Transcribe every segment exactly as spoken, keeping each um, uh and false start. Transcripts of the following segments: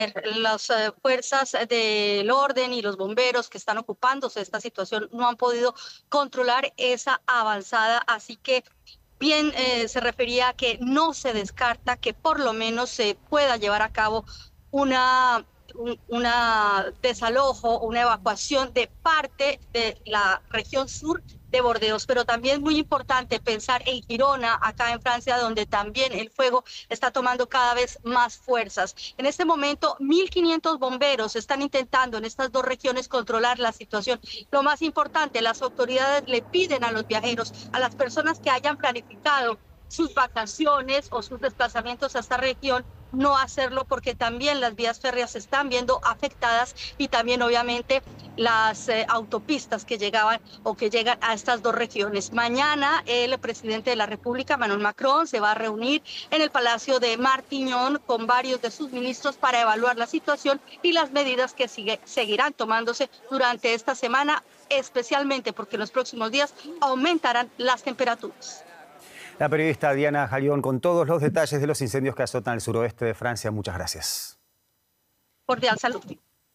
Las eh, fuerzas del orden y los bomberos que están ocupándose de esta situación no han podido controlar esa avanzada, así que bien eh, se refería a que no se descarta que por lo menos se pueda llevar a cabo una, un una desalojo, una evacuación de parte de la región sur de Bordeos, pero también es muy importante pensar en Girona, acá en Francia, donde también el fuego está tomando cada vez más fuerzas. En este momento, mil quinientos bomberos están intentando en estas dos regiones controlar la situación. Lo más importante, las autoridades le piden a los viajeros, a las personas que hayan planificado sus vacaciones o sus desplazamientos a esta región, no hacerlo porque también las vías férreas se están viendo afectadas y también obviamente las eh, autopistas que llegaban o que llegan a estas dos regiones. Mañana el presidente de la República, Emmanuel Macron, se va a reunir en el Palacio de Martignon con varios de sus ministros para evaluar la situación y las medidas que sigue, seguirán tomándose durante esta semana, especialmente porque en los próximos días aumentarán las temperaturas. La periodista Diana Jalión con todos los detalles de los incendios que azotan el suroeste de Francia. Muchas gracias. Cordial salud.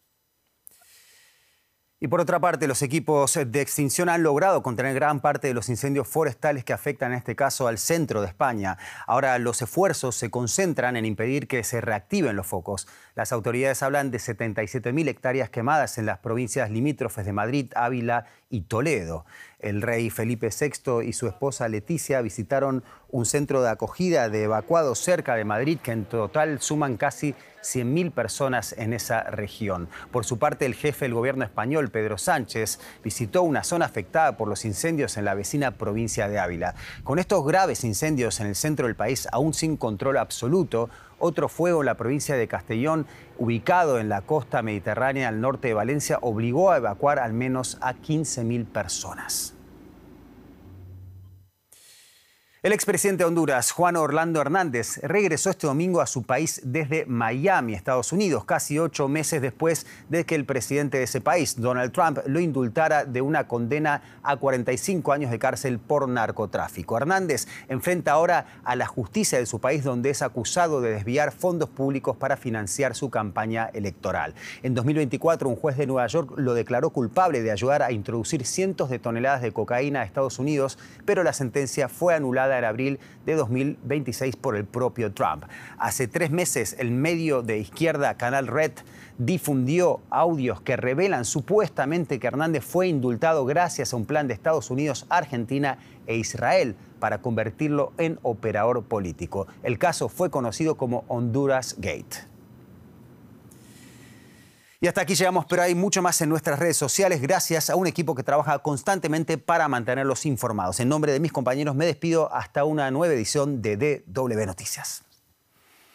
Y por otra parte, los equipos de extinción han logrado contener gran parte de los incendios forestales que afectan en este caso al centro de España. Ahora los esfuerzos se concentran en impedir que se reactiven los focos. Las autoridades hablan de setenta y siete mil hectáreas quemadas en las provincias limítrofes de Madrid, Ávila y Toledo. El rey Felipe sexto y su esposa Leticia visitaron un centro de acogida de evacuados cerca de Madrid, que en total suman casi cien mil personas en esa región. Por su parte, el jefe del gobierno español, Pedro Sánchez, visitó una zona afectada por los incendios en la vecina provincia de Ávila. Con estos graves incendios en el centro del país aún sin control absoluto, otro fuego en la provincia de Castellón, ubicado en la costa mediterránea al norte de Valencia, obligó a evacuar al menos a quince mil personas. El expresidente de Honduras, Juan Orlando Hernández, regresó este domingo a su país desde Miami, Estados Unidos, casi ocho meses después de que el presidente de ese país, Donald Trump, lo indultara de una condena a cuarenta y cinco años de cárcel por narcotráfico. Hernández enfrenta ahora a la justicia de su país, donde es acusado de desviar fondos públicos para financiar su campaña electoral. En dos mil veinticuatro, un juez de Nueva York lo declaró culpable de ayudar a introducir cientos de toneladas de cocaína a Estados Unidos, pero la sentencia fue anulada en abril de dos mil veintiséis por el propio Trump. Hace tres meses, el medio de izquierda Canal Red difundió audios que revelan supuestamente que Hernández fue indultado gracias a un plan de Estados Unidos, Argentina e Israel para convertirlo en operador político. El caso fue conocido como Honduras Gate. Y hasta aquí llegamos, pero hay mucho más en nuestras redes sociales gracias a un equipo que trabaja constantemente para mantenerlos informados. En nombre de mis compañeros me despido hasta una nueva edición de D W Noticias.